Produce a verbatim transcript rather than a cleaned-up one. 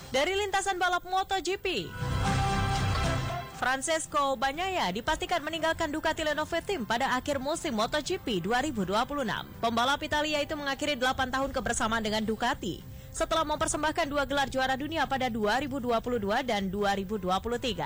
Dari lintasan balap MotoGP, Francesco Bagnaia dipastikan meninggalkan Ducati Lenovo Team pada akhir musim MotoGP dua ribu dua puluh enam. Pembalap Italia itu mengakhiri delapan tahun kebersamaan dengan Ducati setelah mempersembahkan dua gelar juara dunia pada dua ribu dua puluh dua dan dua ribu dua puluh tiga.